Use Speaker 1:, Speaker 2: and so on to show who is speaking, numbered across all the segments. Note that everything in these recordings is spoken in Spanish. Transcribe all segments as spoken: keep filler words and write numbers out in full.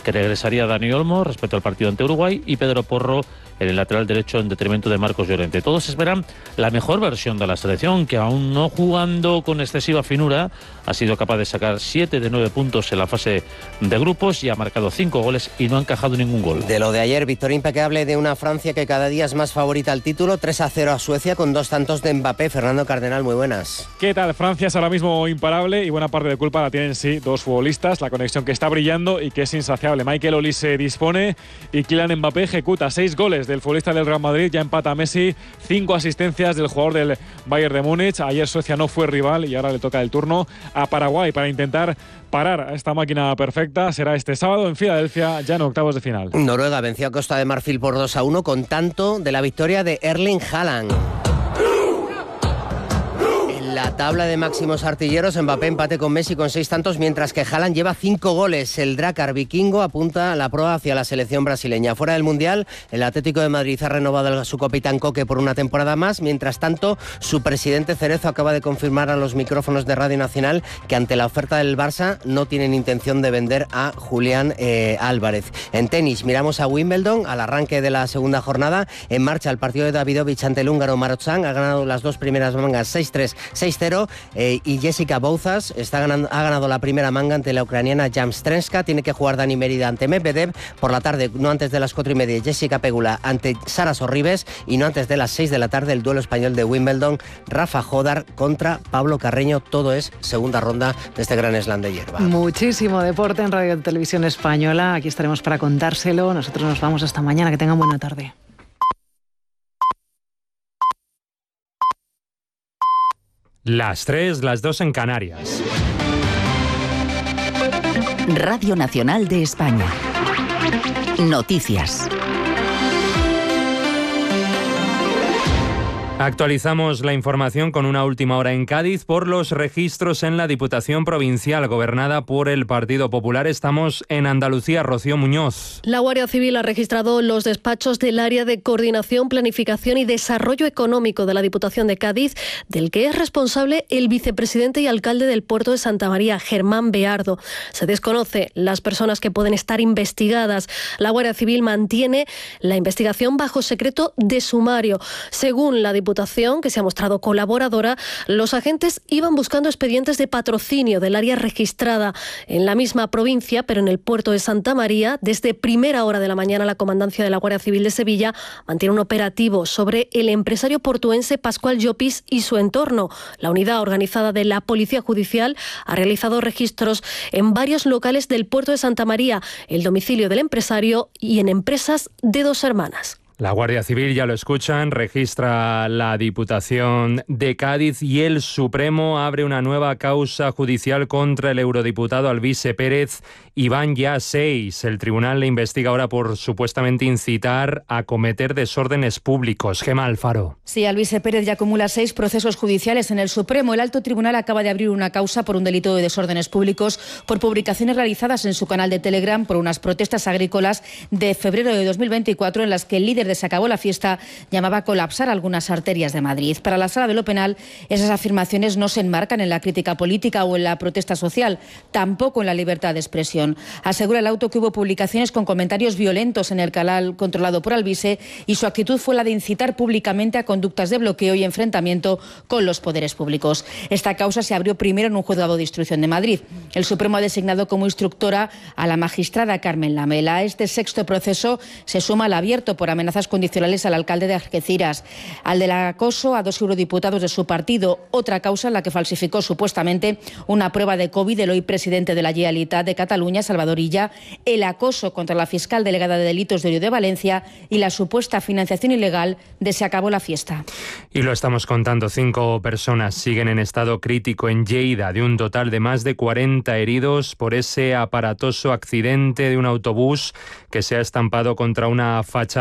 Speaker 1: que regresaría Dani Olmo respecto al partido ante Uruguay, y Pedro Porro en el lateral derecho en detrimento de Marcos Llorente. Todos esperan la mejor versión de la selección, que aún no jugando con excesiva finura ha sido capaz de sacar siete de nueve puntos en la fase de grupos y ha marcado cinco goles y no ha encajado ningún gol.
Speaker 2: De lo de ayer, victoria impecable de una Francia que cada día es más favorita al título, tres a cero a Suecia con dos tantos de Mbappé. Fernando Cardenal, muy buenas.
Speaker 3: ¿Qué tal? Francia es ahora mismo imparable y buena parte de culpa la tienen sí dos futbolistas, la conexión que está brillando y que es insaciable. Michael Olise dispone y Kylian Mbappé ejecuta. Seis goles del futbolista del Real Madrid, ya empata a Messi, cinco asistencias del jugador del Bayern de Múnich. Ayer Suecia no fue rival y ahora le toca el turno a Paraguay para intentar parar a esta máquina perfecta. Será este sábado en Filadelfia, ya en octavos de final.
Speaker 2: Noruega venció a Costa de Marfil por dos a uno con tanto de la victoria de Erling Haaland. La tabla de máximos artilleros, Mbappé empate con Messi con seis tantos, mientras que Haaland lleva cinco goles. El Drakkar vikingo apunta a la prueba hacia la selección brasileña. Fuera del Mundial, el Atlético de Madrid ha renovado a su capitán Coque por una temporada más. Mientras tanto, su presidente Cerezo acaba de confirmar a los micrófonos de Radio Nacional que ante la oferta del Barça no tienen intención de vender a Julián eh, Álvarez. En tenis, miramos a Wimbledon al arranque de la segunda jornada. En marcha el partido de Davidovich ante el húngaro Marotzan. Ha ganado las dos primeras mangas seis tres, seis cero eh, y Jessica Bouzas está ganando, ha ganado la primera manga ante la ucraniana Jamstrenska. Tiene que jugar Dani Mérida ante Medvedev. Por la tarde, no antes de las cuatro y media, Jessica Pegula ante Sara Sorribes, y no antes de las seis de la tarde el duelo español de Wimbledon, Rafa Jodar contra Pablo Carreño. Todo es segunda ronda de este gran slam de hierba.
Speaker 4: Muchísimo deporte en Radio Televisión Española. Aquí estaremos para contárselo. Nosotros nos vamos hasta mañana. Que tengan buena tarde.
Speaker 5: Las tres, las dos en Canarias.
Speaker 6: Radio Nacional de España. Noticias.
Speaker 5: Actualizamos la información con una última hora en Cádiz por los registros en la Diputación Provincial gobernada por el Partido Popular. Estamos en Andalucía. Rocío Muñoz.
Speaker 7: La Guardia Civil ha registrado los despachos del Área de Coordinación, Planificación y Desarrollo Económico de la Diputación de Cádiz, del que es responsable el vicepresidente y alcalde del puerto de Santa María, Germán Beardo. Se desconoce las personas que pueden estar investigadas. La Guardia Civil mantiene la investigación bajo secreto de sumario. Según la Diputación, que se ha mostrado colaboradora, los agentes iban buscando expedientes de patrocinio del área registrada en la misma provincia, pero en el puerto de Santa María. Desde primera hora de la mañana, la Comandancia de la Guardia Civil de Sevilla mantiene un operativo sobre el empresario portuense Pascual Llopis y su entorno. La unidad organizada de la Policía Judicial ha realizado registros en varios locales del puerto de Santa María, el domicilio del empresario y en empresas de dos hermanas.
Speaker 5: La Guardia Civil, ya lo escuchan, registra la Diputación de Cádiz y el Supremo abre una nueva causa judicial contra el eurodiputado Alvise Pérez y van ya seis. El tribunal le investiga ahora por supuestamente incitar a cometer desórdenes públicos. Gemma Alfaro.
Speaker 8: Sí, Alvise Pérez ya acumula seis procesos judiciales en el Supremo. El alto tribunal acaba de abrir una causa por un delito de desórdenes públicos por publicaciones realizadas en su canal de Telegram por unas protestas agrícolas de febrero de dos mil veinticuatro en las que el líder de Se acabó la fiesta llamaba a colapsar algunas arterias de Madrid. Para la Sala de lo Penal, esas afirmaciones no se enmarcan en la crítica política o en la protesta social, tampoco en la libertad de expresión. Asegura el auto que hubo publicaciones con comentarios violentos en el canal controlado por Alvise y su actitud fue la de incitar públicamente a conductas de bloqueo y enfrentamiento con los poderes públicos. Esta causa se abrió primero en un juzgado de instrucción de Madrid. El Supremo ha designado como instructora a la magistrada Carmen Lamela. A este sexto proceso se suma el abierto por amenazas condicionales al alcalde de Algeciras, al del acoso a dos eurodiputados de su partido, otra causa en la que falsificó supuestamente una prueba de COVID del hoy presidente de la Generalitat de Cataluña, Salvador Illa, el acoso contra la fiscal delegada de delitos de Orio de Valencia y la supuesta financiación ilegal de Se acabó la fiesta.
Speaker 5: Y lo estamos contando, cinco personas siguen en estado crítico en Lleida, de un total de más de cuarenta heridos por ese aparatoso accidente de un autobús que se ha estampado contra una fachada en el centro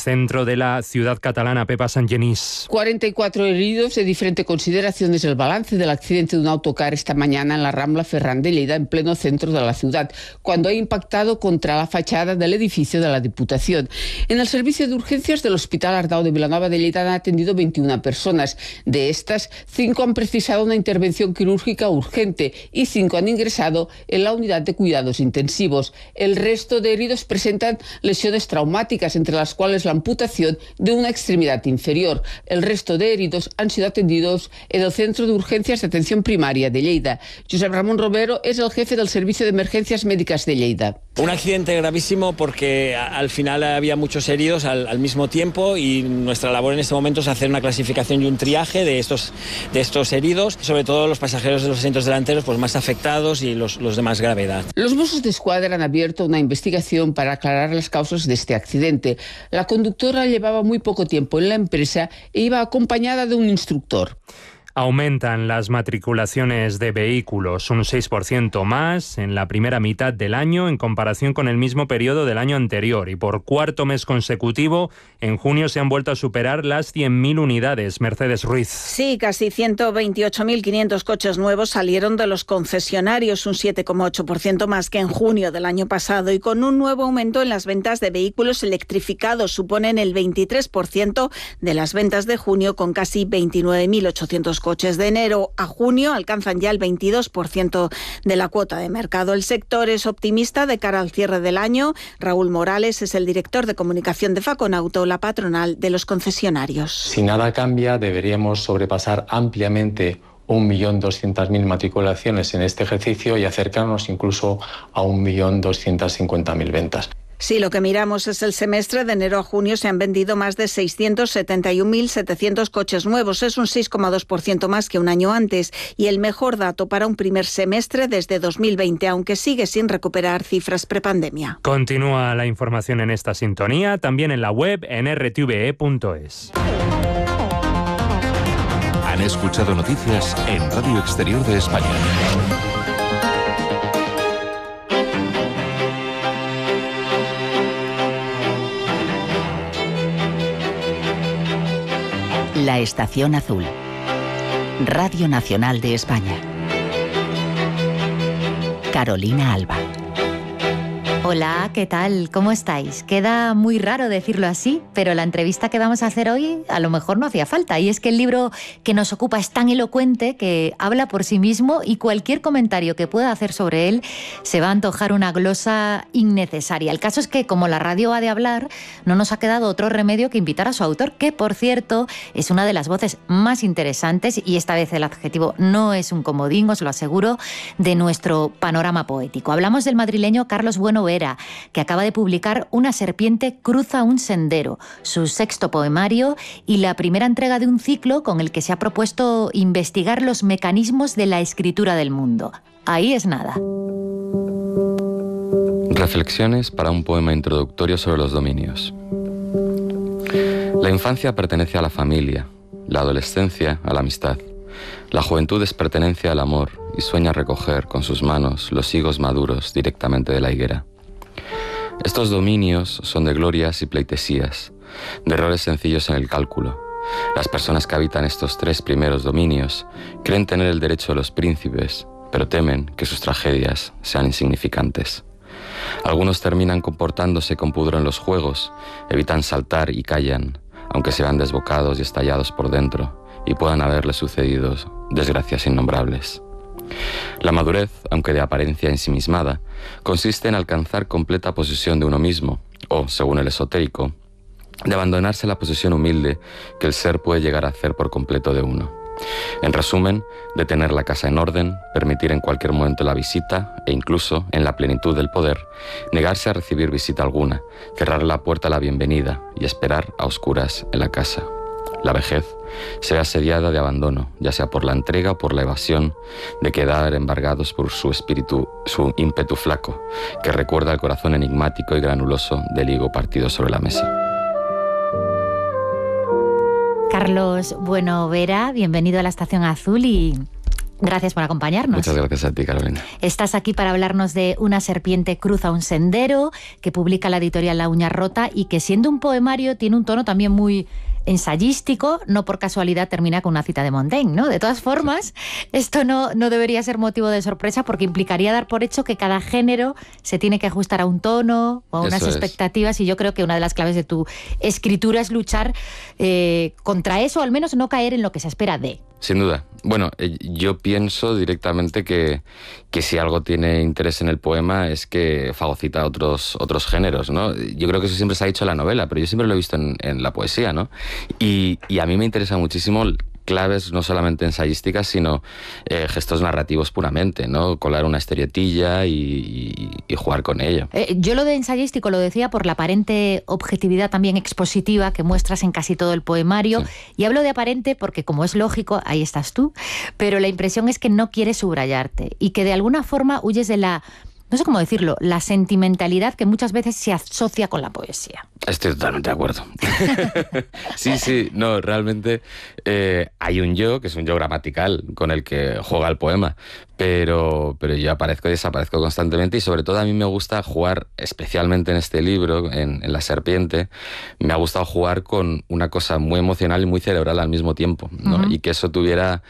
Speaker 5: centro de la ciudad catalana. Pepa Sangenís.
Speaker 9: cuarenta y cuatro heridos. De diferente consideración es el balance del accidente de un autocar esta mañana en la Rambla Ferran de Lleida, en pleno centro de la ciudad, cuando ha impactado contra la fachada del edificio de la Diputación. En el servicio de urgencias del Hospital Ardao de Vilanova de Lleida han atendido veintiuna personas. De estas, cinco han precisado una intervención quirúrgica urgente y cinco han ingresado en la unidad de cuidados intensivos. El resto de heridos presentan lesiones traumáticas, entre las cuales la amputación de una extremidad inferior. El resto de heridos han sido atendidos en el Centro de Urgencias de Atención Primaria de Lleida. Josep Ramón Romero es el jefe del Servicio de Emergencias Médicas de Lleida.
Speaker 10: Un accidente gravísimo porque al final había muchos heridos al, al mismo tiempo, y nuestra labor en este momento es hacer una clasificación y un triaje de estos, de estos heridos, sobre todo los pasajeros de los asientos delanteros pues más afectados y los, los de más gravedad.
Speaker 9: Los Mossos d'Esquadra han abierto una investigación para aclarar las causas de este accidente. La conductora llevaba muy poco tiempo en la empresa e iba acompañada de un instructor.
Speaker 5: Aumentan las matriculaciones de vehículos un seis por ciento más en la primera mitad del año en comparación con el mismo periodo del año anterior, y por cuarto mes consecutivo en junio se han vuelto a superar las cien mil unidades. Mercedes Ruiz.
Speaker 11: Sí, casi ciento veintiocho mil quinientos coches nuevos salieron de los concesionarios, un siete coma ocho por ciento más que en junio del año pasado, y con un nuevo aumento en las ventas de vehículos electrificados. Suponen el veintitrés por ciento de las ventas de junio, con casi veintinueve mil ochocientos coches. De enero a junio alcanzan ya el veintidós por ciento de la cuota de mercado. El sector es optimista de cara al cierre del año. Raúl Morales es el director de comunicación de Faconauto, la patronal de los concesionarios.
Speaker 12: Si nada cambia, deberíamos sobrepasar ampliamente un millón doscientas mil matriculaciones en este ejercicio y acercarnos incluso a un millón doscientas cincuenta mil ventas.
Speaker 11: Si lo que miramos es el semestre, de enero a junio se han vendido más de seiscientos setenta y un mil setecientos coches nuevos. Es un seis coma dos por ciento más que un año antes, y el mejor dato para un primer semestre desde dos mil veinte, aunque sigue sin recuperar cifras prepandemia.
Speaker 5: Continúa la información en esta sintonía, también en la web en r t v e punto es.
Speaker 13: Han escuchado noticias en Radio Exterior de España.
Speaker 6: La Estación Azul. Radio Nacional de España. Carolina Alba.
Speaker 14: Hola, ¿qué tal? ¿Cómo estáis? Queda muy raro decirlo así, pero la entrevista que vamos a hacer hoy a lo mejor no hacía falta. Y es que el libro que nos ocupa es tan elocuente que habla por sí mismo, y cualquier comentario que pueda hacer sobre él se va a antojar una glosa innecesaria. El caso es que, como la radio ha de hablar, no nos ha quedado otro remedio que invitar a su autor, que, por cierto, es una de las voces más interesantes, y esta vez el adjetivo no es un comodín, os lo aseguro, de nuestro panorama poético. Hablamos del madrileño Carlos Bueno Vera, que acaba de publicar Una serpiente cruza un sendero, su sexto poemario y la primera entrega de un ciclo con el que se ha propuesto investigar los mecanismos de la escritura del mundo. Ahí es nada.
Speaker 15: Reflexiones para un poema introductorio sobre los dominios. La infancia pertenece a la familia, la adolescencia a la amistad. La juventud es pertenencia al amor y sueña recoger con sus manos los higos maduros directamente de la higuera. Estos dominios son de glorias y pleitesías, de errores sencillos en el cálculo. Las personas que habitan estos tres primeros dominios creen tener el derecho de los príncipes, pero temen que sus tragedias sean insignificantes. Algunos terminan comportándose con pudor en los juegos, evitan saltar y callan, aunque se vean desbocados y estallados por dentro y puedan haberles sucedido desgracias innombrables. La madurez, aunque de apariencia ensimismada, consiste en alcanzar completa posesión de uno mismo, o, según el esotérico, de abandonarse la posesión humilde que el ser puede llegar a hacer por completo de uno. En resumen, de tener la casa en orden, permitir en cualquier momento la visita e incluso, en la plenitud del poder, negarse a recibir visita alguna, cerrar la puerta a la bienvenida y esperar a oscuras en la casa. La vejez se ve asediada de abandono, ya sea por la entrega o por la evasión, de quedar embargados por su espíritu, su ímpetu flaco, que recuerda el corazón enigmático y granuloso del higo partido sobre la mesa.
Speaker 14: Carlos Bueno Vera, bienvenido a la Estación Azul y Gracias por acompañarnos.
Speaker 15: Muchas gracias a ti, Carolina.
Speaker 14: Estás aquí para hablarnos de Una serpiente cruza un sendero, que publica la editorial La Uña Rota y que, siendo un poemario, tiene un tono también muy ensayístico. No por casualidad termina con una cita de Montaigne, ¿no? De todas formas, esto no, no debería ser motivo de sorpresa, porque implicaría dar por hecho que cada género se tiene que ajustar a un tono o a unas
Speaker 15: Eso es.
Speaker 14: expectativas, y yo creo que una de las claves de tu escritura es luchar eh, contra eso, o al menos no caer en lo que se espera de.
Speaker 15: Sin duda. Bueno, eh, yo pienso directamente que, que si algo tiene interés en el poema es que fagocita otros, otros géneros, ¿no? Yo creo que eso siempre se ha dicho en la novela, pero yo siempre lo he visto en, en la poesía, ¿no? Y, y a mí me interesa muchísimo claves no solamente ensayísticas, sino eh, gestos narrativos puramente, ¿no? Colar una historietilla y, y, y jugar con ello.
Speaker 14: Eh, yo lo de ensayístico lo decía por la aparente objetividad también expositiva que muestras en casi todo el poemario, sí. Y hablo de aparente porque, como es lógico, ahí estás tú, pero la impresión es que no quieres subrayarte y que de alguna forma huyes de la, no sé cómo decirlo, la sentimentalidad que muchas veces se asocia con la poesía.
Speaker 15: Estoy totalmente de acuerdo. Sí, sí, no, realmente eh, hay un yo, que es un yo gramatical, con el que juega el poema, pero, pero yo aparezco y desaparezco constantemente, y sobre todo a mí me gusta jugar, especialmente en este libro, en, en La serpiente, me ha gustado jugar con una cosa muy emocional y muy cerebral al mismo tiempo, ¿no? Uh-huh. Y que eso tuviera,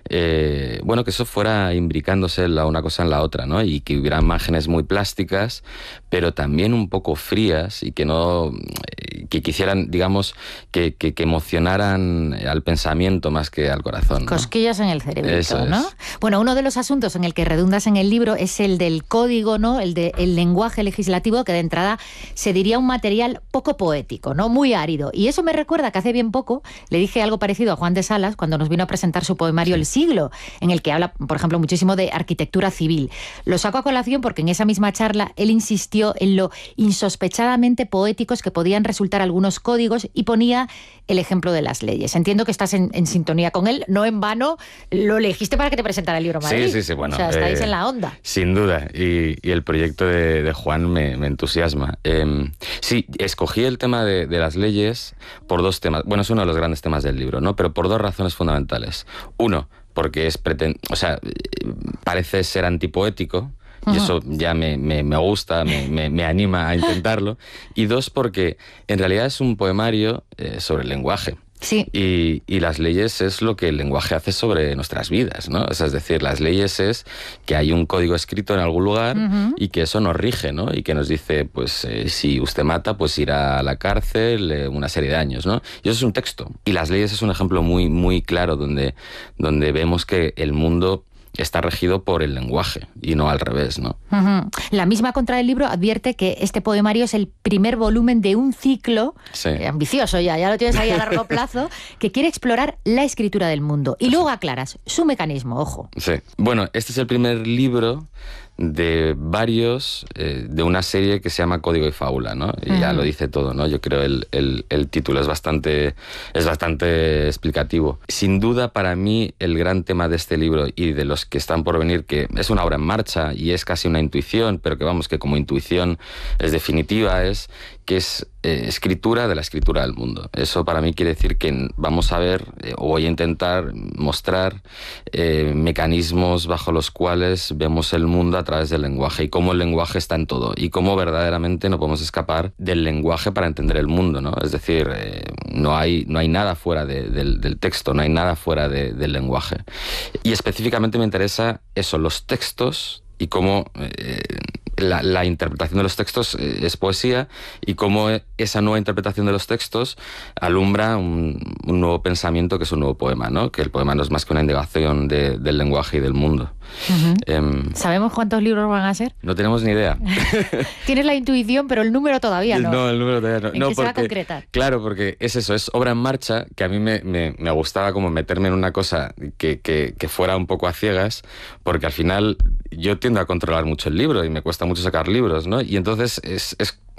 Speaker 15: eh, bueno, que eso fuera imbricándose la una cosa en la otra, ¿no? Y que hubiera imágenes muy plásticas, pero también un poco frías, y que no, que quisieran, digamos, que, que, que emocionaran al pensamiento más que al corazón, ¿no?
Speaker 14: Cosquillas en el cerebrito,
Speaker 15: Eso
Speaker 14: ¿no?
Speaker 15: es.
Speaker 14: Bueno, uno de los asuntos en el que redundas en el libro es el del código, ¿no? El de el lenguaje legislativo, que de entrada se diría un material poco poético, ¿no? Muy árido. Y eso me recuerda que hace bien poco le dije algo parecido a Juan de Salas cuando nos vino a presentar su poemario, sí, El siglo, en el que habla, por ejemplo, muchísimo de arquitectura civil. Lo saco a colación porque en esa misma charla él insistió en lo insospechadamente poéticos que podían resultar algunos códigos y ponía el ejemplo de las leyes. Entiendo que estás en, en sintonía con él, no en vano lo elegiste para que te presentara el libro Madrid.
Speaker 15: Sí, sí, sí, bueno.
Speaker 14: O sea, estáis
Speaker 15: eh,
Speaker 14: en la onda.
Speaker 15: Sin duda, y, y el proyecto de, de Juan me, me entusiasma. Eh, sí, escogí el tema de, de las leyes por dos temas. Bueno, es uno de los grandes temas del libro, ¿no? Pero por dos razones fundamentales. Uno, porque es preten- o sea, parece ser antipoético, y eso ya me, me, me gusta, me, me, me anima a intentarlo. Y dos, porque en realidad es un poemario eh, sobre el lenguaje.
Speaker 14: Sí.
Speaker 15: Y, y las leyes es lo que el lenguaje hace sobre nuestras vidas, ¿no? O sea, es decir, las leyes es que hay un código escrito en algún lugar, uh-huh, y que eso nos rige, ¿no? Y que nos dice, pues, eh, si usted mata, pues irá a la cárcel eh, una serie de años, ¿no? Y eso es un texto. Y las leyes es un ejemplo muy, muy claro donde, donde vemos que el mundo está regido por el lenguaje y no al revés, ¿no?
Speaker 14: Uh-huh. La misma contra del libro advierte que este poemario es el primer volumen de un ciclo, sí, eh, ambicioso ya, ya lo tienes ahí a largo plazo, que quiere explorar la escritura del mundo. Y luego aclaras su mecanismo, ojo.
Speaker 15: Sí. Bueno, este es el primer libro de varios, eh, de una serie que se llama Código y Fábula, ¿no? Y uh-huh, ya lo dice todo, ¿no? Yo creo el, el, el título es bastante, es bastante explicativo. Sin duda, para mí, el gran tema de este libro y de los que están por venir, que es una obra en marcha y es casi una intuición, pero que vamos, que como intuición es definitiva, es que es eh, escritura de la escritura del mundo. Eso para mí quiere decir que vamos a ver, eh, o voy a intentar mostrar eh, mecanismos bajo los cuales vemos el mundo a través del lenguaje, y cómo el lenguaje está en todo, y cómo verdaderamente no podemos escapar del lenguaje para entender el mundo, ¿no? Es decir, eh, no hay, no hay nada fuera de, del, del texto, no hay nada fuera de, del lenguaje. Y específicamente me interesa eso, los textos, y cómo eh, la, la interpretación de los textos es poesía, y cómo esa nueva interpretación de los textos alumbra un, un nuevo pensamiento que es un nuevo poema, ¿no? Que el poema no es más que una indagación de, del lenguaje y del mundo.
Speaker 14: Uh-huh. Um, ¿Sabemos cuántos libros van a ser?
Speaker 15: No tenemos ni idea.
Speaker 14: Tienes la intuición, pero el número todavía no.
Speaker 15: No, el número todavía no.
Speaker 14: ¿En
Speaker 15: no,
Speaker 14: qué
Speaker 15: porque,
Speaker 14: se va a concretar?
Speaker 15: Claro, porque es eso, es obra en marcha, que a mí me, me, me gustaba como meterme en una cosa que, que, que fuera un poco a ciegas, porque al final yo tiendo a controlar mucho el libro y me cuesta mucho sacar libros, ¿no? Y entonces es, es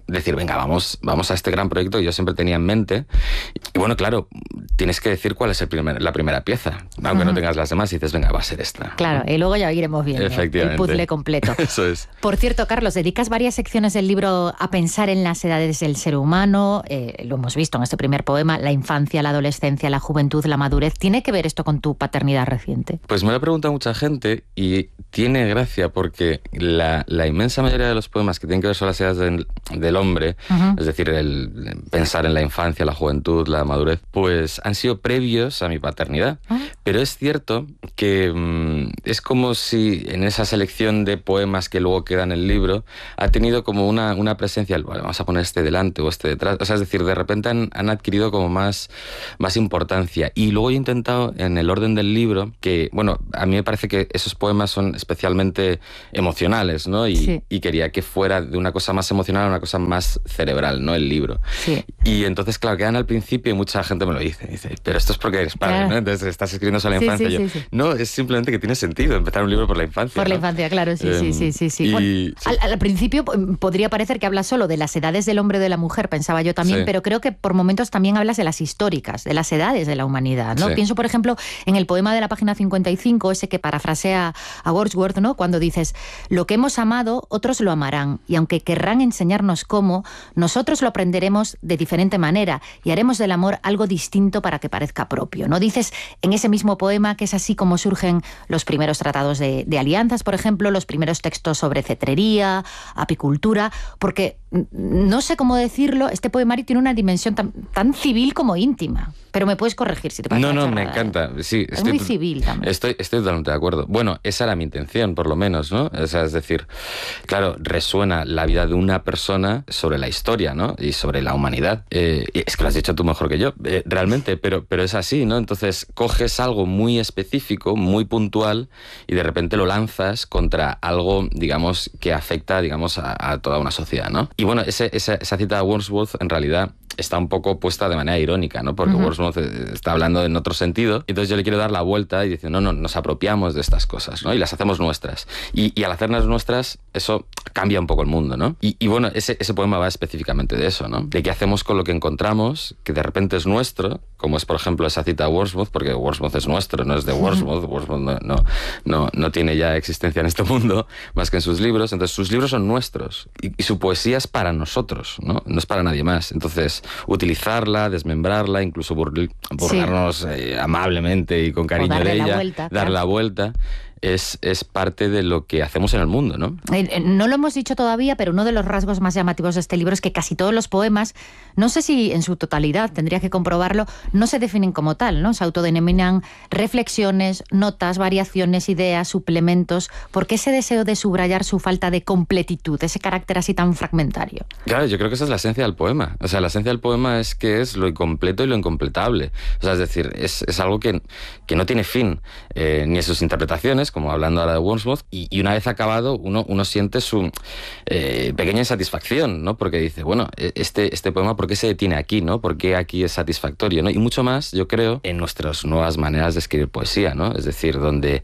Speaker 15: decir, venga, vamos, vamos a este gran proyecto que yo siempre tenía en mente. Y bueno, claro, tienes que decir cuál es el primer, la primera pieza, aunque uh-huh. no tengas las demás, y dices, venga, va a ser esta.
Speaker 14: Claro, y luego ya iremos viendo el puzzle completo.
Speaker 15: Eso es.
Speaker 14: Por cierto, Carlos, dedicas varias secciones del libro a pensar en las edades del ser humano. Eh, lo hemos visto en este primer poema, la infancia, la adolescencia, la juventud, la madurez. ¿Tiene que ver esto con tu paternidad reciente?
Speaker 15: Pues me lo ha preguntado mucha gente y tiene gracia porque la, la inmensa mayoría de los poemas que tienen que ver con las edades del, del hombre, uh-huh. es decir, el pensar en la infancia, la juventud, la madurez, pues han sido previos a mi paternidad. Uh-huh. Pero es cierto que mmm, es como si en esa selección de poemas que luego queda en el libro ha tenido como una, una presencia, bueno, vamos a poner este delante o este detrás, o sea, es decir, de repente han, han adquirido como más, más importancia. Y luego he intentado en el orden del libro que, bueno, a mí me parece que esos poemas son especialmente emocionales, ¿no? Y, sí. y quería que fuera de una cosa más emocional a una cosa más cerebral, ¿no? El libro.
Speaker 14: Sí.
Speaker 15: Y entonces, claro, quedan al principio y mucha gente me lo dice, dice, pero esto es porque eres padre,
Speaker 14: claro.
Speaker 15: ¿no? Entonces estás escribiendo sobre la
Speaker 14: sí,
Speaker 15: infancia.
Speaker 14: Sí,
Speaker 15: y yo,
Speaker 14: sí, sí.
Speaker 15: no, es simplemente que tiene sentido empezar un libro por la infancia.
Speaker 14: Por
Speaker 15: ¿no?
Speaker 14: la infancia, claro, sí,
Speaker 15: eh,
Speaker 14: sí, sí, sí. sí.
Speaker 15: Y,
Speaker 14: bueno,
Speaker 15: sí.
Speaker 14: Al, al principio podría parecer que hablas solo de las edades del hombre o de la mujer, pensaba yo también,
Speaker 15: sí.
Speaker 14: pero creo que por momentos también hablas de las históricas, de las edades de la humanidad, ¿no?
Speaker 15: Sí.
Speaker 14: Pienso, por ejemplo, en el poema de la página cincuenta y cinco, ese que parafrasea a Wordsworth, ¿no? Cuando dices, lo que hemos amado, otros lo amarán, y aunque querrán enseñarnos cómo, nosotros lo aprenderemos de diferente manera y haremos del amor algo distinto para que parezca propio, ¿no? Dices en ese mismo poema que es así como surgen los primeros tratados de, de alianzas, por ejemplo, los primeros textos sobre cetrería, apicultura, porque no sé cómo decirlo, este poemario tiene una dimensión tan, tan civil como íntima. Pero me puedes corregir si te parece.
Speaker 15: No, no,
Speaker 14: charrada,
Speaker 15: me encanta. Sí,
Speaker 14: es
Speaker 15: estoy,
Speaker 14: muy civil también.
Speaker 15: Estoy, estoy totalmente de acuerdo. Bueno, esa era mi intención, por lo menos, ¿no? O sea, es decir, claro, resuena la vida de una persona sobre la historia, ¿no? Y sobre la humanidad. Eh, es que lo has dicho tú mejor que yo, eh, realmente, pero, pero es así, ¿no? Entonces, coges algo muy específico, muy puntual, y de repente lo lanzas contra algo, digamos, que afecta, digamos, a, a toda una sociedad, ¿no? Y bueno, ese, esa, esa cita de Wordsworth, en realidad, está un poco puesta de manera irónica, ¿no? Porque uh-huh. Wordsworth está hablando en otro sentido, entonces yo le quiero dar la vuelta y decir, no, no, nos apropiamos de estas cosas, ¿no? Y las hacemos nuestras. Y, y al hacerlas nuestras, eso cambia un poco el mundo, ¿no? Y, y bueno, ese, ese poema va específicamente de eso, ¿no? De qué hacemos con lo que encontramos, que de repente es nuestro, como es, por ejemplo, esa cita de Wordsworth, porque Wordsworth es nuestro, no es de Wordsworth, Wordsworth no, no, no, no tiene ya existencia en este mundo, más que en sus libros, entonces sus libros son nuestros, y, y su poesía es para nosotros, ¿no? No es para nadie más. Entonces, utilizarla, desmembrarla, incluso burl- burlarnos sí. eh, amablemente y con cariño de ella,
Speaker 14: la vuelta,
Speaker 15: darle
Speaker 14: claro.
Speaker 15: la vuelta, es, es parte de lo que hacemos en el mundo, ¿no?
Speaker 14: Eh, no lo hemos dicho todavía, pero uno de los rasgos más llamativos de este libro es que casi todos los poemas, no sé si en su totalidad, tendría que comprobarlo, no se definen como tal, ¿no? Se autodenominan reflexiones, notas, variaciones, ideas, suplementos. ¿Por qué ese deseo de subrayar su falta de completitud, ese carácter así tan fragmentario?
Speaker 15: Claro, yo creo que esa es la esencia del poema. O sea, la esencia del poema es que es lo incompleto y lo incompletable. O sea, es decir, es, es algo que, que no tiene fin, eh, ni en sus interpretaciones, como hablando ahora de Wordsworth, y, y una vez acabado uno, uno siente su eh, pequeña insatisfacción, ¿no? Porque dice, bueno, este, este poema, ¿por qué se detiene aquí, ¿no? ¿Por qué aquí es satisfactorio, ¿no? Y mucho más, yo creo, en nuestras nuevas maneras de escribir poesía, ¿no? Es decir, donde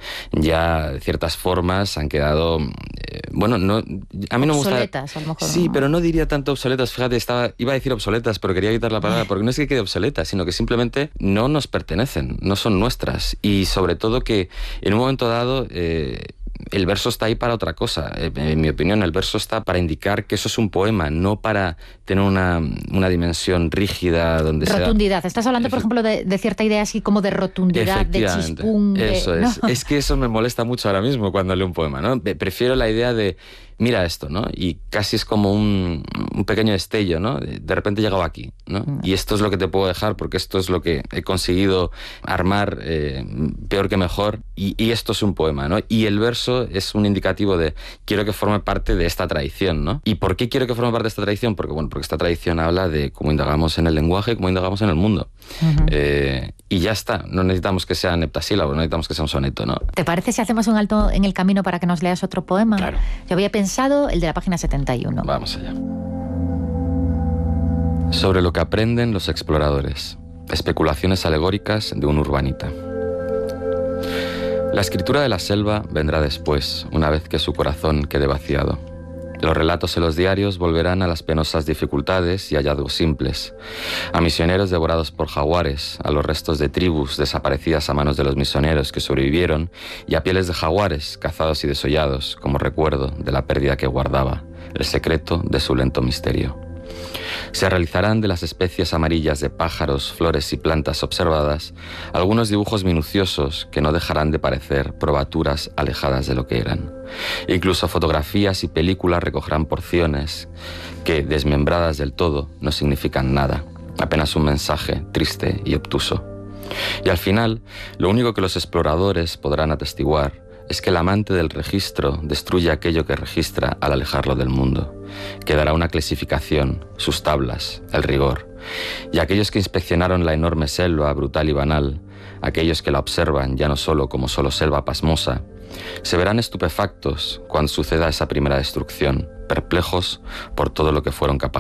Speaker 15: ya ciertas formas han quedado, eh, bueno, no, a mí no me gusta...
Speaker 14: Obsoletas, a lo mejor.
Speaker 15: Sí,
Speaker 14: ¿no?
Speaker 15: pero no diría tanto obsoletas, fíjate, estaba, iba a decir obsoletas, pero quería evitar la palabra, porque no es que quede obsoleta, sino que simplemente no nos pertenecen, no son nuestras, y sobre todo que en un momento dado Eh, el verso está ahí para otra cosa. En mi opinión, el verso está para indicar que eso es un poema, no para tener una, una dimensión rígida donde
Speaker 14: rotundidad.
Speaker 15: sea...
Speaker 14: Estás hablando, por ejemplo, de, de cierta idea así como de rotundidad, de chispún. De...
Speaker 15: Eso es. ¿No? Es que eso me molesta mucho ahora mismo cuando leo un poema, ¿no? Prefiero la idea de mira esto, ¿no? Y casi es como un, un pequeño destello, ¿no? De repente he llegado aquí, ¿no? Mm. Y esto es lo que te puedo dejar porque esto es lo que he conseguido armar eh, peor que mejor y, y esto es un poema, ¿no? Y el verso es un indicativo de quiero que forme parte de esta tradición, ¿no? ¿Y por qué quiero que forme parte de esta tradición? Porque, bueno, porque esta tradición habla de cómo indagamos en el lenguaje, cómo indagamos en el mundo. Uh-huh. Eh, y ya está. No necesitamos que sea heptasílabo, no necesitamos que sea un soneto, ¿no?
Speaker 14: ¿Te parece si hacemos un alto en el camino para que nos leas otro poema?
Speaker 15: Claro.
Speaker 14: Yo había pensado el de la página setenta y uno.
Speaker 15: Vamos allá. Sobre lo que aprenden los exploradores. Especulaciones alegóricas de un urbanita. La escritura de la selva vendrá después, una vez que su corazón quede vaciado. Los relatos en los diarios volverán a las penosas dificultades y hallazgos simples, a misioneros devorados por jaguares, a los restos de tribus desaparecidas a manos de los misioneros que sobrevivieron y a pieles de jaguares cazados y desollados como recuerdo de la pérdida que guardaba, el secreto de su lento misterio. Se realizarán de las especies amarillas de pájaros, flores y plantas observadas algunos dibujos minuciosos que no dejarán de parecer probaturas alejadas de lo que eran. Incluso fotografías y películas recogerán porciones que, desmembradas del todo, no significan nada, apenas un mensaje triste y obtuso. Y al final, lo único que los exploradores podrán atestiguar es que el amante del registro destruye aquello que registra al alejarlo del mundo. Quedará una clasificación, sus tablas, el rigor. Y aquellos que inspeccionaron la enorme selva brutal y banal, aquellos que la observan ya no solo como solo selva pasmosa, se verán estupefactos cuando suceda esa primera destrucción, perplejos por todo lo que fueron capaces